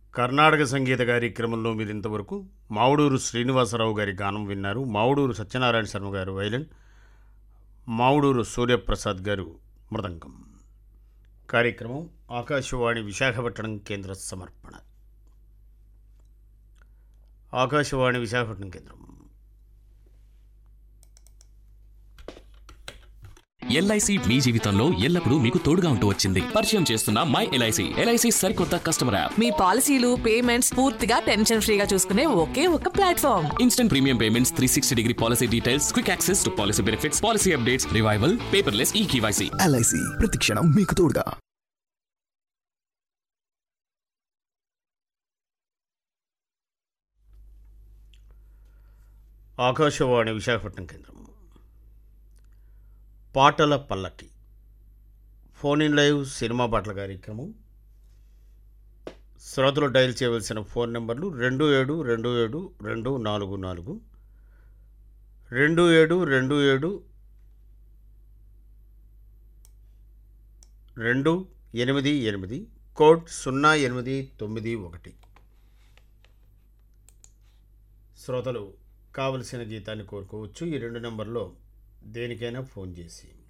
కర్ణాటక సంగీత కార్యక్రమంలో మీరు ఇంతవరకు మావుడూరు శ్రీనివాసరావు గారి గానం విన్నారు. మావుడూరు సత్యనారాయణ శర్మ గారు వైలన్, మావుడూరు సూర్యప్రసాద్ గారు మృదంగం. కార్యక్రమం ఆకాశవాణి విశాఖపట్నం కేంద్ర సమర్పణ. ఆకాశవాణి విశాఖపట్నం కేంద్రం. ఎల్ఐసి మీ జీవితంలో ఎల్లప్పుడూ మీకు తోడుగా ఉంటూ వచ్చింది. పరిచయం చేస్తున్న మై ఎల్ఐసి. ఎల్ఐసి సరికొత్త కస్టమర్ యాప్. మీ పాలసీలు పేమెంట్స్ పూర్తిగా టెన్షన్ ఫ్రీగా చూసుకునే ఒకే ఒక platform. Instant premium payments, 360 degree policy details, quick access to policy benefits, policy updates, revival, paperless eKYC. LIC ప్రతిక్షణం మీకు తోడుగా. ఆకాశవాణి విశాఖపట్నం కేంద్రం. పాటల పల్లకి ఫోన్ ఇన్ లైవ్ సినిమా పాటల కార్యక్రమం. శ్రోతలు డయల్ చేయవలసిన ఫోన్ నెంబర్లు 27272442, 272728, కోడ్ 0891. శ్రోతలు కావలసిన గీతాన్ని కోరుకోవచ్చు. ఈ 2 నెంబర్లో దేనికైనా ఫోన్ చేసి.